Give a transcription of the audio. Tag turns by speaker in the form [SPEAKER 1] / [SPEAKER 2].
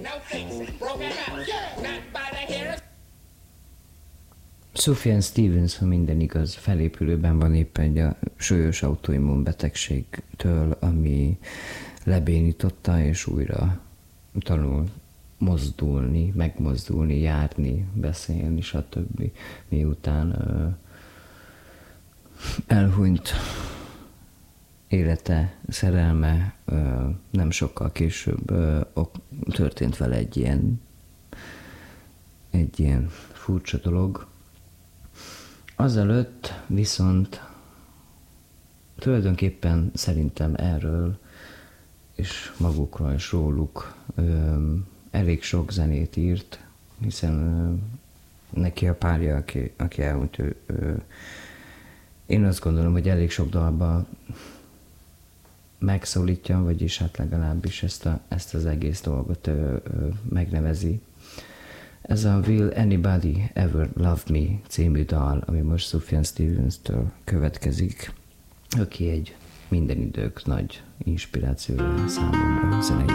[SPEAKER 1] Sufjan Stevens, ha minden igaz, felépülőben van éppen egy súlyos autoimmun betegségtől, ami lebénította, és újra tanul mozdulni, megmozdulni, járni, beszélni, stb. Miután elhunyt élete, szerelme, nem sokkal később történt vele egy ilyen furcsa dolog. Azelőtt viszont tulajdonképpen szerintem erről és magukról és róluk elég sok zenét írt, hiszen neki a párja, aki elhunyt, én azt gondolom, hogy elég sok dalban megszólítja, vagyis hát legalábbis ezt az egész dolgot megnevezi. Ez a Will Anybody Ever Love Me című dal, ami most Sufjan Stevens-től következik, aki egy minden idők nagy inspirációja számomra zeneileg.